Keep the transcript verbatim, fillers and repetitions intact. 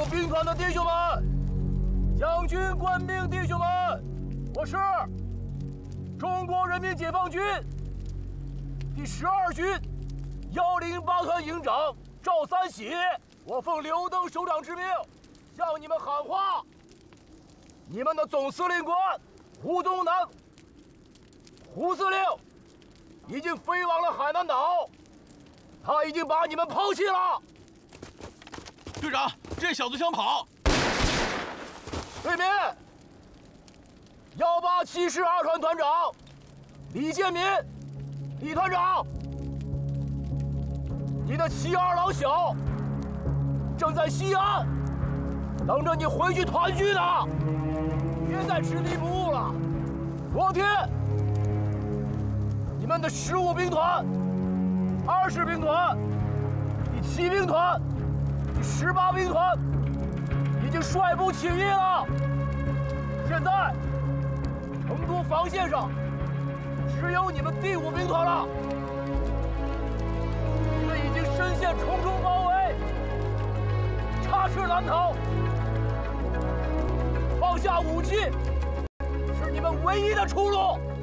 五兵团的弟兄们、将军官兵弟兄们，我是中国人民解放军第十二军幺零八团营长赵三喜。我奉刘登首长之命，向你们喊话：你们的总司令官胡宗南、胡司令已经飞往了海南岛，他已经把你们抛弃了。 队长，这小子想跑。 对面，幺八七师二团团长李建民，李团长，你的妻儿老小正在西安等着你回去团聚呢，别再执迷不悟了。昨天，你们的十五兵团、二十兵团、第七兵团、第十八兵团已经率部起义了。现在，成都防线上只有你们第五兵团了。你们已经深陷重重包围，插翅难逃。放下武器是你们唯一的出路。